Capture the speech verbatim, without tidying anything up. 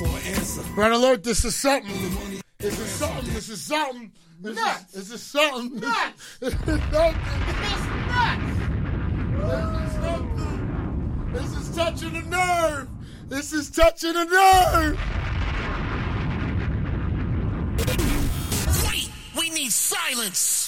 Red alert, this is something. This is something. This is something. This is, this is something. Nuts. This is something. This is something. This is touching a nerve. This is touching a nerve. Wait, we need silence.